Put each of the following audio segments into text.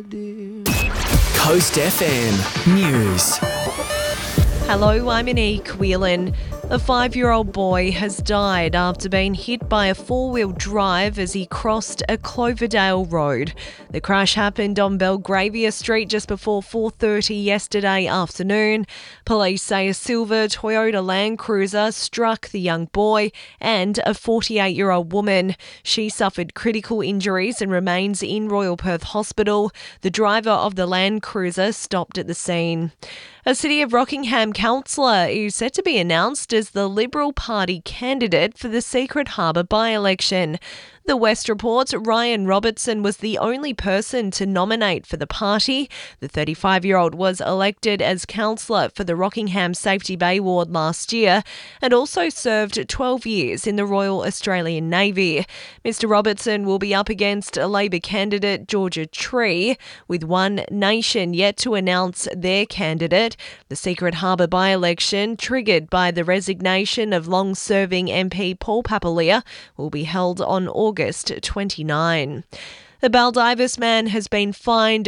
Coast FM News. Hello, I'm Monique Whelan. A 5-year-old boy has died after being hit by a four-wheel drive as he crossed a Cloverdale road. The crash happened on Belgravia Street just before 4:30 yesterday afternoon. Police say a silver Toyota Land Cruiser struck the young boy and a 48-year-old woman. She suffered critical injuries and remains in Royal Perth Hospital. The driver of the Land Cruiser stopped at the scene. A City of Rockingham councillor is set to be announced as the Liberal Party candidate for the Secret Harbour by-election. The West reports Ryan Robertson was the only person to nominate for the party. The 35-year-old was elected as councillor for the Rockingham Safety Bay ward last year and also served 12 years in the Royal Australian Navy. Mr Robertson will be up against a Labor candidate, Georgia Tree, with One Nation yet to announce their candidate. The Secret Harbour by-election, triggered by the resignation of long-serving MP Paul Papalia, will be held on August 29. The Baldivis man has been fined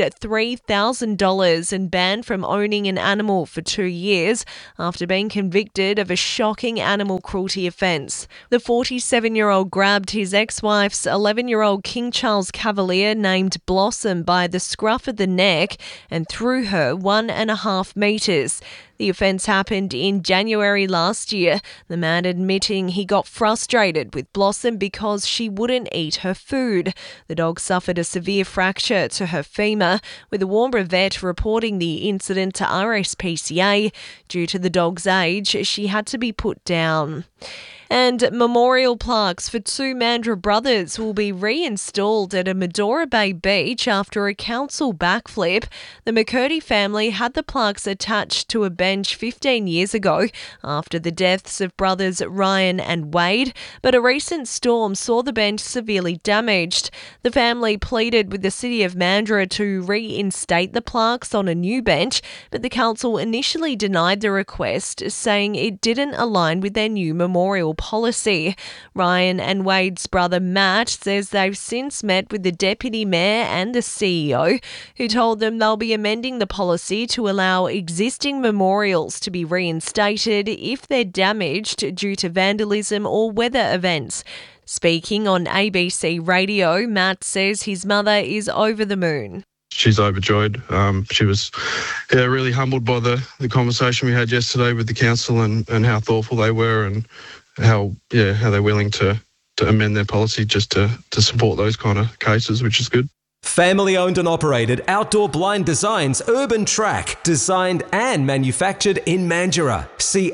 $3,000 and banned from owning an animal for 2 years after being convicted of a shocking animal cruelty offence. The 47-year-old grabbed his ex-wife's 11-year-old King Charles Cavalier named Blossom by the scruff of the neck and threw her 1.5 metres. The offence happened in January last year, the man admitting he got frustrated with Blossom because she wouldn't eat her food. The dog suffered a severe fracture to her femur, with a Warnbro vet reporting the incident to RSPCA. Due to the dog's age, she had to be put down. And memorial plaques for two Mandurah brothers will be reinstalled at a Medora Bay beach after a council backflip. The McCurdy family had the plaques attached to a bench 15 years ago after the deaths of brothers Ryan and Wade, but a recent storm saw the bench severely damaged. The family pleaded with the City of Mandurah to reinstate the plaques on a new bench, but the council initially denied the request, saying it didn't align with their new memorial policy. Ryan and Wade's brother Matt says they've since met with the Deputy Mayor and the CEO, who told them they'll be amending the policy to allow existing memorials to be reinstated if they're damaged due to vandalism or weather events. Speaking on ABC Radio, Matt says his mother is over the moon. She's overjoyed. She was really humbled by the conversation we had yesterday with the council and how thoughtful they were and how they're willing to amend their policy just to support those kind of cases, which is good. Family owned and operated Outdoor Blind Designs Urban Track, designed and manufactured in Mandurah. See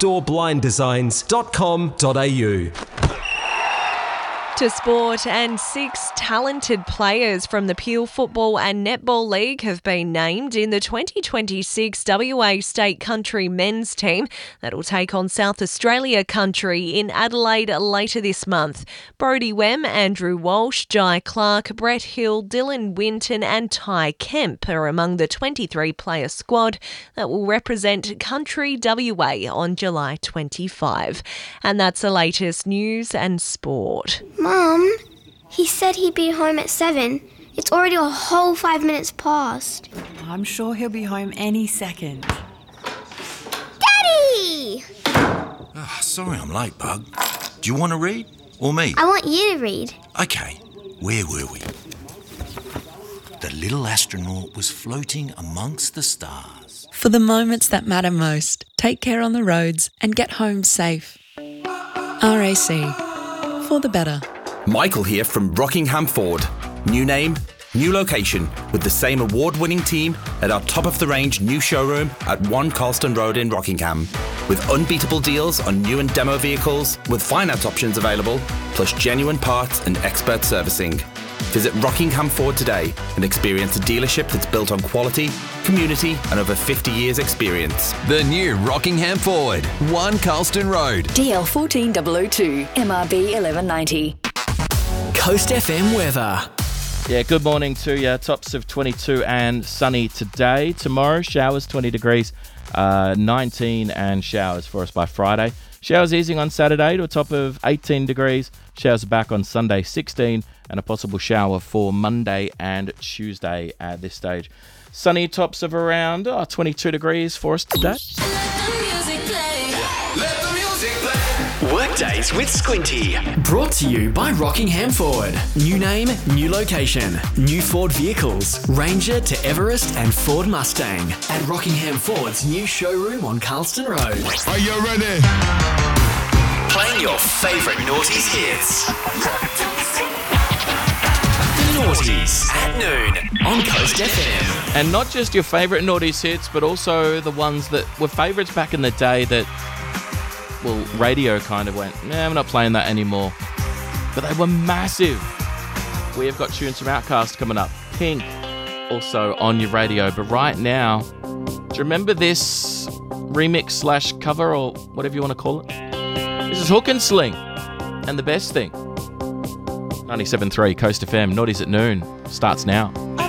outdoorblinddesigns.com.au. To sport, and 6 talented players from the Peel Football and Netball League have been named in the 2026 WA State Country men's team that will take on South Australia Country in Adelaide later this month. Brodie Wem, Andrew Walsh, Jai Clark, Brett Hill, Dylan Winton and Ty Kemp are among the 23-player squad that will represent Country WA on July 25. And that's the latest news and sport. Mum, he said he'd be home at 7. It's already a whole 5 minutes past. I'm sure he'll be home any second. Daddy! Oh, sorry I'm late, Bug. Do you want to read? Or me? I want you to read. Okay, where were we? The little astronaut was floating amongst the stars. For the moments that matter most, take care on the roads and get home safe. RAC. For the better. Michael here from Rockingham Ford. New name, new location, with the same award-winning team at our top-of-the-range new showroom at 1 Carlston Road in Rockingham. With unbeatable deals on new and demo vehicles, with finance options available, plus genuine parts and expert servicing. Visit Rockingham Ford today and experience a dealership that's built on quality, community and over 50 years experience. The new Rockingham Ford, 1 Carlston Road. DL 14002, MRB 1190. Coast FM weather. Yeah, good morning to you. Tops of 22 and sunny today. Tomorrow, showers 20 degrees, 19 and showers for us by Friday. Showers easing on Saturday to a top of 18 degrees. Showers are back on Sunday 16 and a possible shower for Monday and Tuesday at this stage. Sunny, tops of around 22 degrees for us today. Workdays with Squinty. Brought to you by Rockingham Ford. New name, new location. New Ford vehicles. Ranger to Everest and Ford Mustang. At Rockingham Ford's new showroom on Carlston Road. Are you ready? Playing your favourite noughties hits. The Noughties at noon on Coast FM. And not just your favourite noughties hits, but also the ones that were favourites back in the day that, well, radio kind of went, nah, we're not playing that anymore. But they were massive. We have got tunes from Outkast coming up. Pink, also on your radio. But right now, do you remember this remix / cover or whatever you want to call it? This is Hook and Sling and The Best Thing. 97.3 Coast FM, Naughties at Noon, starts now.